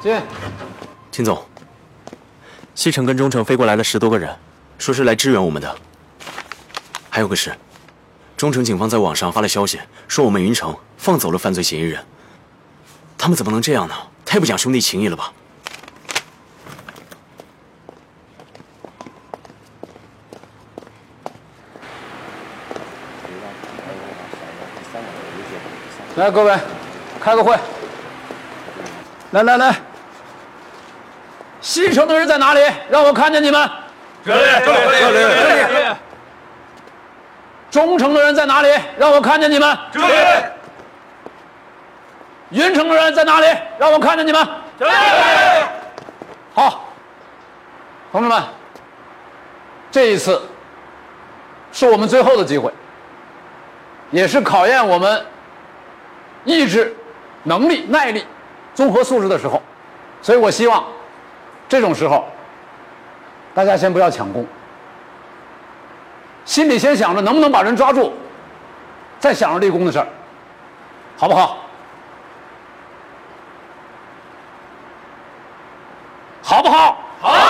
进。 秦总，西城跟中城飞过来了10多个人，说是来支援我们的。还有个事，中城警方在网上发了消息，说我们云城放走了犯罪嫌疑人。他们怎么能这样呢？太不讲兄弟情义了吧！ 来，各位，开个会。来，西城的人在哪里？让我看见你们。 这里。 中城的人在哪里？让我看见你们。 这里。 云城的人在哪里？让我看见你们。 这里。 好，同志们，这一次是我们最后的机会，也是考验我们意志、能力、耐力、综合素质的时候，所以我希望这种时候大家先不要抢功，心里先想着能不能把人抓住，再想着立功的事儿，好不好？好不好？